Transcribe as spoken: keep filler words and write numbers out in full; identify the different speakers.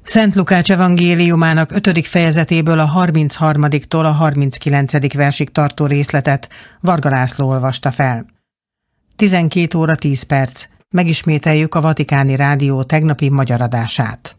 Speaker 1: Szent Lukács evangéliumának ötödik fejezetéből a harmincharmadiktól a harminckilencedik versig tartó részletet Varga László olvasta fel. tizenkét óra tíz perc. Megismételjük a Vatikáni Rádió tegnapi magyar adását.